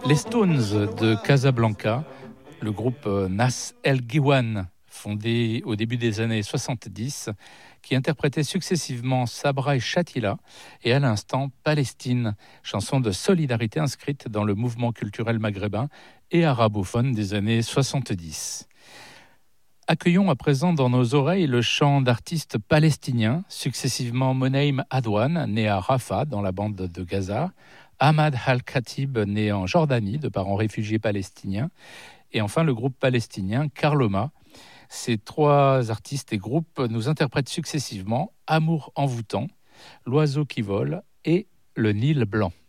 Les Stones de Casablanca, le groupe Nas El Ghiwane, fondé au début des années 70, qui interprétait successivement Sabra et Shatila, et à l'instant Palestine, chanson de solidarité inscrite dans le mouvement culturel maghrébin et arabophone des années 70. Accueillons à présent dans nos oreilles le chant d'artistes palestiniens, successivement Monaïm Adwan, né à Rafah, dans la bande de Gaza, Ahmad Al-Khatib, né en Jordanie, de parents réfugiés palestiniens, et enfin le groupe palestinien Karloma. Ces trois artistes et groupes nous interprètent successivement Amour envoûtant, L'oiseau qui vole et Le Nil blanc.